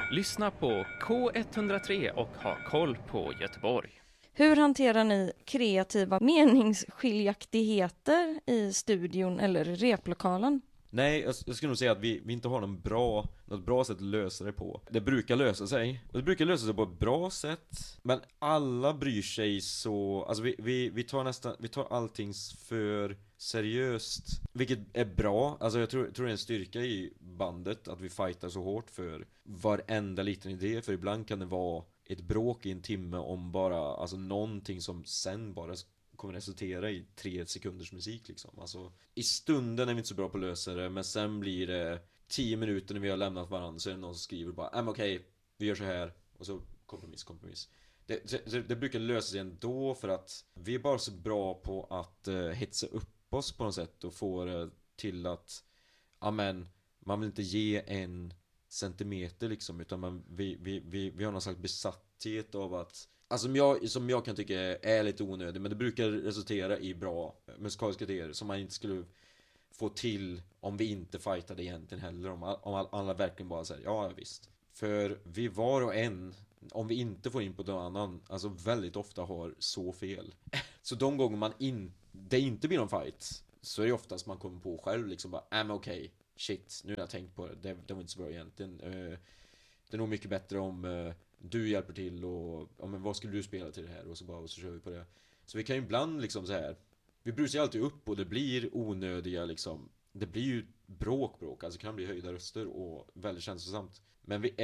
Lyssna på K103 och ha koll på Göteborg. Hur hanterar ni kreativa meningsskiljaktigheter i studion eller replokalen? Nej, jag skulle nog säga att vi inte har något bra sätt att lösa det på. Det brukar lösa sig. Och det brukar lösa sig på ett bra sätt. Men alla bryr sig så... Alltså vi tar allting för seriöst. Vilket är bra. Alltså jag tror det är en styrka i bandet att vi fightar så hårt för varenda liten idé. För ibland kan det vara ett bråk i en timme om bara... Alltså någonting som sen bara kommer resultera i 3 sekunders musik liksom. Alltså, i stunden är vi inte så bra på att lösa det, men sen blir det 10 minuter när vi har lämnat varandra, så är det någon som skriver bara okej, vi gör så här, och så kompromiss. Det brukar lösa sig ändå, för att vi är bara så bra på att hetsa upp oss på något sätt och få det till att amen, man vill inte ge en centimeter liksom, utan vi har någon slags besatthet av att... Alltså som jag kan tycka är lite onödig, men det brukar resultera i bra musikaliska idéer som man inte skulle få till om vi inte fightade egentligen heller. Om alla verkligen bara säger ja visst. För vi var och en, om vi inte får in på någon annan, alltså väldigt ofta har så fel. Så de gånger det inte blir någon fight, så är det oftast man kommer på själv liksom bara men okej, shit, nu har jag tänkt på det var inte så bra egentligen. Det är nog mycket bättre om du hjälper till och men vad skulle du spela till det här, och så kör vi på det. Så vi kan ju ibland liksom så här, vi brusar alltid upp och det blir onödiga liksom, det blir ju bråk, alltså kan bli höjda röster och väldigt känslosamt. Men vi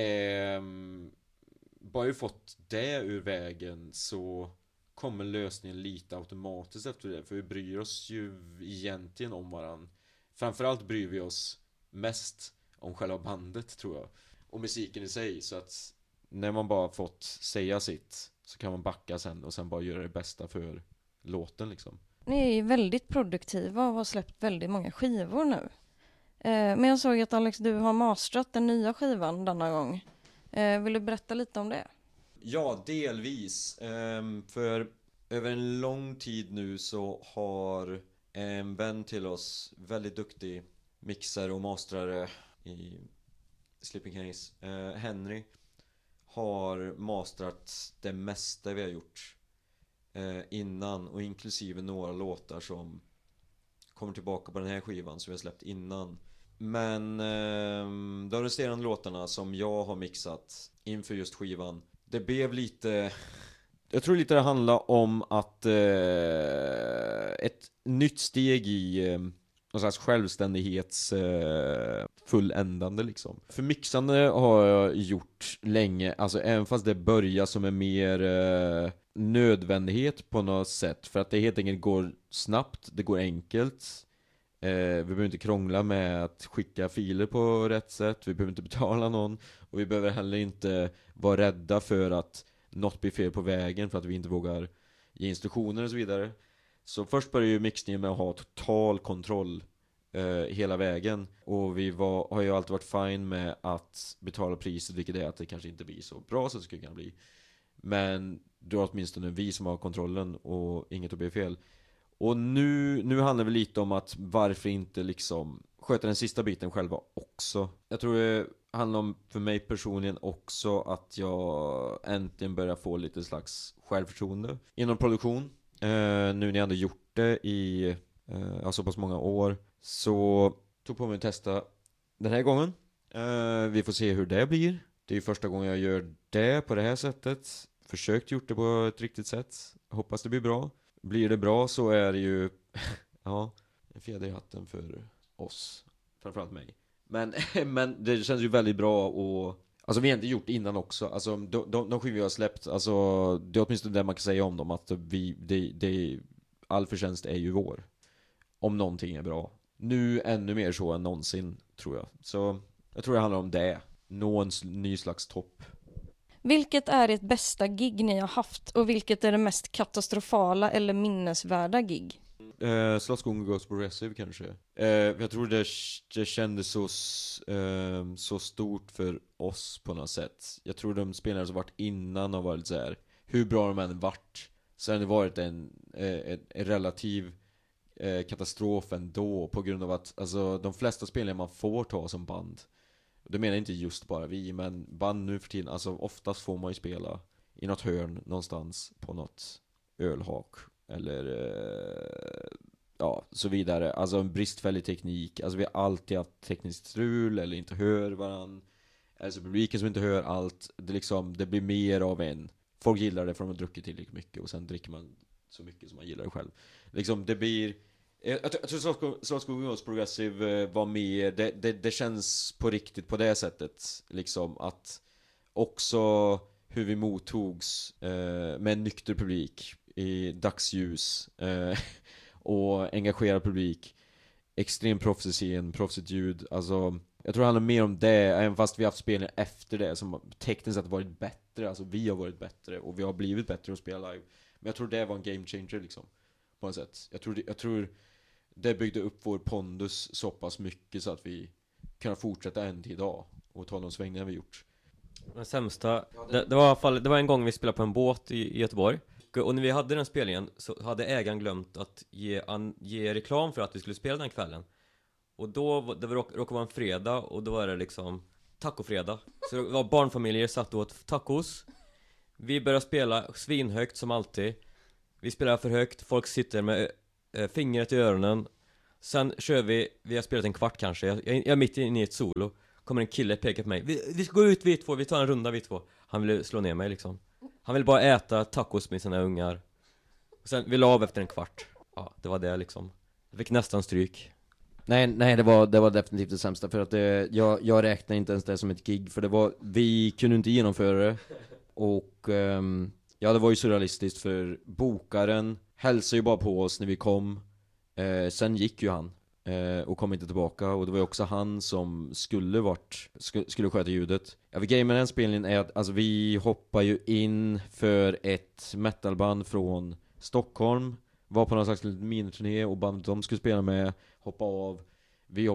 bara ju fått det ur vägen, så kommer lösningen lite automatiskt efter det, för vi bryr oss ju egentligen om varann. Framförallt bryr vi oss mest om själva bandet, tror jag, och musiken i sig, så att när man bara fått säga sitt, så kan man backa sen och sen bara göra det bästa för låten liksom. Ni är väldigt produktiva och har släppt väldigt många skivor nu. Men jag såg att Alex, du har masterat den nya skivan denna gång. Vill du berätta lite om det? Ja, delvis. För över en lång tid nu så har en vän till oss, väldigt duktig mixare och masterare i Sleeping Haze, Henry, har masterat det mesta vi har gjort innan, och inklusive några låtar som kommer tillbaka på den här skivan som vi har släppt innan. Men de resterande låtarna som jag har mixat inför just skivan, det blev lite... Jag tror lite det handlar om att ett nytt steg i någon slags självständighets fulländande liksom. För mixande har jag gjort länge, alltså även fast det börjar som en mer nödvändighet på något sätt, för att det helt enkelt går snabbt, det går enkelt. Vi behöver inte krångla med att skicka filer på rätt sätt, vi behöver inte betala någon, och vi behöver heller inte vara rädda för att något blir fel på vägen för att vi inte vågar ge instruktioner och så vidare. Så först började ju mixningen med att ha total kontroll hela vägen, och har ju alltid varit fine med att betala priset, vilket är att det kanske inte blir så bra som det skulle kunna bli. Men det är åtminstone vi som har kontrollen och inget att bli fel. Och nu handlar det lite om att varför inte liksom sköta den sista biten själva också. Jag tror det handlar om, för mig personligen också, att jag äntligen börjar få lite slags självförtroende inom produktion. Nu när jag ändå gjort det i så pass många år, så tog på mig att testa den här gången. Vi får se hur det blir. Det är ju första gången jag gör det på det här sättet. Försökt gjort det på ett riktigt sätt. Hoppas det blir bra. Blir det bra så är det ju en fjäder i hatten för oss, framförallt mig. Men det känns ju väldigt bra, och alltså vi har inte gjort innan också. Alltså de skivor vi har släppt, alltså det är åtminstone det man kan säga om dem, att all förtjänst är ju vår. Om någonting är bra. Nu ännu mer så än någonsin, tror jag. Så jag tror det handlar om det. Nå en ny slags topp. Vilket är ert bästa gig ni har haft, och vilket är det mest katastrofala eller minnesvärda gig? Slottsskogen Ghost Progressive kanske. Jag tror det kändes så stort för oss på något sätt. Jag tror de spelare som varit innan har varit så här, hur bra de än varit, så har det varit en relativ katastrof ändå, på grund av att alltså, de flesta spelare man får ta som band Det menar inte just bara vi, men band nu för tiden, alltså oftast får man ju spela i något hörn någonstans på något ölhak eller ja, så vidare. Alltså en bristfällig teknik. Alltså vi har alltid haft tekniskt strul eller inte hör varann. Alltså publiken som inte hör allt. Det, liksom, det blir mer av en. Folk gillar det för att de har druckit tillräckligt mycket och sen dricker man så mycket som man gillar det själv. Liksom det blir... Jag tror Slottsskogen och Progressive var mer... Det känns på riktigt på det sättet. Liksom att också hur vi mottogs med en nykter publik i dagsljus och engagerad publik, extrem proffsig scen, proffsigt ljud. Alltså, jag tror det handlar mer om det, även fast vi har haft spelningar efter det som tekniskt sett varit bättre. Alltså vi har varit bättre och vi har blivit bättre att spela live. Men jag tror det var en game changer liksom, på något sätt. Jag tror det byggde upp vår pondus så pass mycket så att vi kan fortsätta än till idag och ta de svängningar vi gjort. Den sämsta, det var i alla fall, det var en gång vi spelade på en båt i Göteborg. Och när vi hade den spelningen så hade ägaren glömt att ge reklam för att vi skulle spela den kvällen. Och då, det råkade vara en fredag och då var det liksom tacofredag. Så det var barnfamiljer satt och åt tacos. Vi började spela svinhögt som alltid. Vi spelar för högt, folk sitter med fingret i öronen. Sen kör vi har spelat en kvart kanske. Jag är mitt inne i ett solo. Kommer en kille pekar på mig. Vi ska gå ut vi två, vi tar en runda vi två. Han ville slå ner mig liksom. Han ville bara äta tacos med sina ungar. Och sen vi la av efter en kvart. Ja, det var det liksom. Jag fick nästan stryk. Nej, det var definitivt det sämsta. För att jag räknar inte ens det som ett gig. För vi kunde inte genomföra det. Och ja, det var ju surrealistiskt. För bokaren hälsade ju bara på oss när vi kom. Sen gick ju han och kom inte tillbaka. Och det var ju också han som skulle sköta ljudet. Ja, vi grejen med den spelningen är att alltså, vi hoppar ju in för ett metalband från Stockholm. Var på någon slags miniturné och bandet de skulle spela med hoppa av. Vi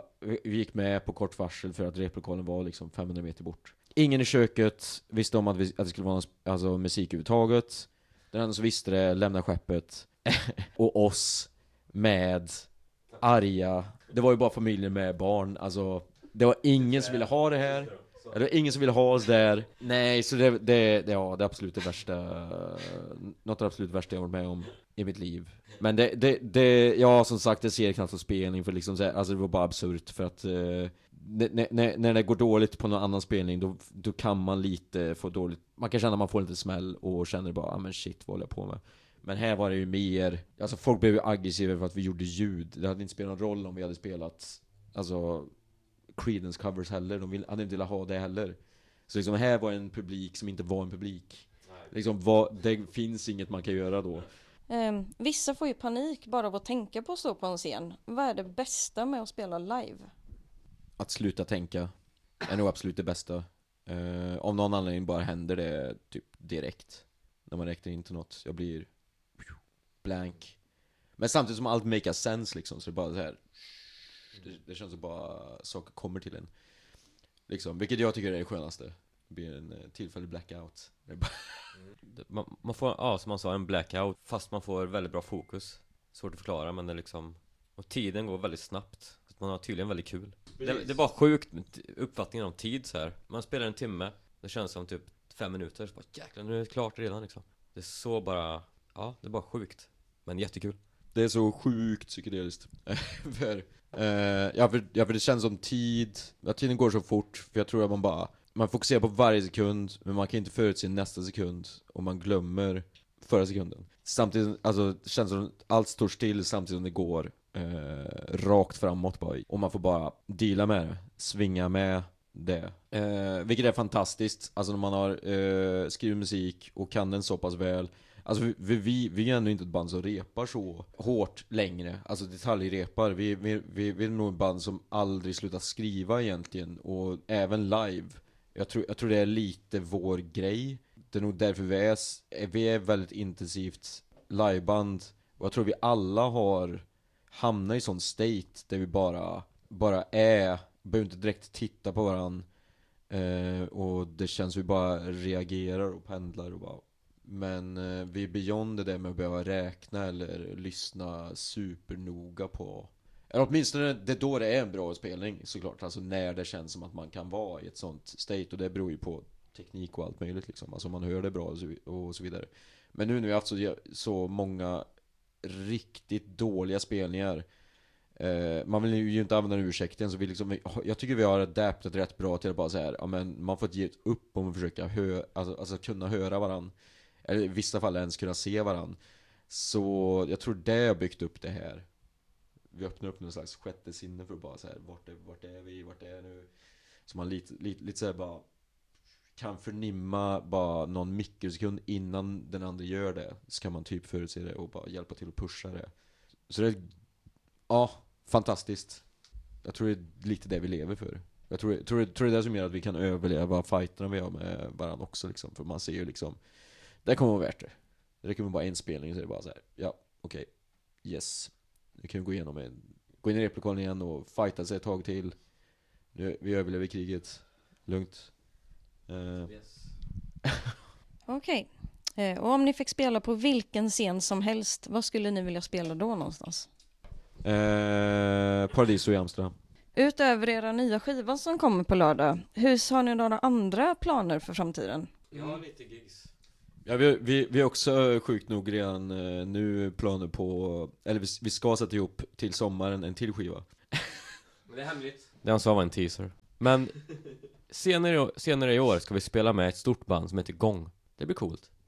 gick med på kort varsel för att replokalen var liksom 500 meter bort. Ingen i köket visste om att det skulle vara alltså, musik överhuvudtaget. Den enda som visste det lämnade skeppet. Och oss med arga. Det var ju bara familjer med barn. Alltså, det var ingen som ville ha det här. Det var ingen som ville ha oss där. Nej, så det är absolut det värsta. Något av det absolut värsta jag varit med om i mitt liv. Men ja, som sagt, det ser knappt som spelning. För liksom, alltså det var bara absurt. För att när det går dåligt på någon annan spelning, då kan man lite få dåligt. Man kan känna att man får lite smäll och känner bara, men shit, vad håller jag på med? Men här var det ju mer, alltså folk blev ju aggressiva för att vi gjorde ljud. Det hade inte spelat någon roll om vi hade spelat alltså Creedence covers heller. De hade inte velat ha det heller. Så liksom här var en publik som inte var en publik. Liksom, det finns inget man kan göra då. Vissa får ju panik bara av att tänka på att stå på en scen. Vad är det bästa med att spela live? Att sluta tänka är nog absolut det bästa. Om någon anledning bara händer det typ direkt. När man räknar in till något. Jag blir blank. Men samtidigt som allt makes sense liksom. Så det är bara så här. Det känns som bara saker kommer till en. Liksom, vilket jag tycker är det skönaste. Det blir en tillfällig blackout. Det är bara... man får, ja, som man sa, en blackout. Fast man får väldigt bra fokus. Svårt att förklara, men det är liksom... Och tiden går väldigt snabbt. Man har tydligen väldigt kul. Det är bara sjukt med uppfattningen om tid så här. Man spelar en timme. Det känns som typ 5 minuter. Så bara, jäklar, nu är det klart redan liksom. Det är så bara... Ja, det är bara sjukt. Men jättekul. Det är så sjukt psykedeliskt. för det känns som tid. Att tiden går så fort. För jag tror att man fokuserar på varje sekund. Men man kan inte förutse nästa sekund. Och man glömmer förra sekunden. Samtidigt, alltså det känns som att allt står still samtidigt som det går rakt framåt bara. Och man får bara deala med det. Svinga med det. Vilket är fantastiskt. Alltså när man har skrivit musik och kan den så pass väl. Alltså vi är ändå inte ett band som repar så hårt längre. Alltså detaljrepar. Vi är nog ett band som aldrig slutar skriva egentligen. Och även live. Jag tror det är lite vår grej. Det är nog därför vi är väldigt intensivt liveband. Och jag tror vi alla har hamnat i sån state där vi bara är. Behöver inte direkt titta på varandra. Och det känns vi bara reagerar och pendlar och bara. Men vi är beyond det där med att behöva räkna eller lyssna supernoga på Eller åtminstone det då det är en bra spelning såklart. Alltså när det känns som att man kan vara i ett sånt state. Och det beror ju på teknik och allt möjligt liksom. Alltså man hör det bra och så vidare. Men nu när vi har haft så många riktigt dåliga spelningar, man vill ju inte använda den ursäkten, så vi liksom, jag tycker vi har adaptat rätt bra till att bara så här, ja, men man får ge upp om att försöka alltså kunna höra varann, eller i vissa fall ens kunna se varann. Så jag tror det har byggt upp det här. Vi öppnar upp någon slags sjätte sinne för att bara så här, vart är vi, vart är nu? Så man lite så här bara kan förnimma bara någon mikrosekund innan den andra gör det, så kan man typ förutse det och bara hjälpa till att pusha det. Så det är, ja, fantastiskt. Jag tror det är lite det vi lever för. Jag tror det är det som gör att vi kan överleva fighterna vi har med varandra också liksom. För man ser ju liksom, det kommer vara värt det. Det räcker med bara en spelning så är det bara så här, ja, okej, yes. Nu kan vi gå in i replokalen igen och fighta sig ett tag till. Nu, vi överlever kriget. Lugnt. Yes. Okej. Och om ni fick spela på vilken scen som helst, vad skulle ni vilja spela då någonstans? Paradiso i Amsterdam. Utöver era nya skiva som kommer på lördag, hur har ni några andra planer för framtiden? Jag har lite gigs. Ja, vi är också sjukt nog redan nu planer på, eller vi ska sätta ihop till sommaren en till skiva. Men det är hemligt. Det han sa var en teaser. Men senare i år ska vi spela med ett stort band som heter Gång. Det blir coolt.